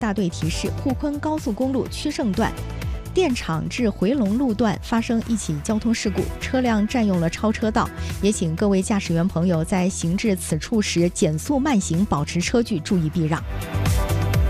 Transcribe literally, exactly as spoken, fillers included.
大队提示，沪昆高速公路曲胜段电厂至回龙路段发生一起交通事故，车辆占用了超车道，也请各位驾驶员朋友在行至此处时减速慢行，保持车距，注意避让。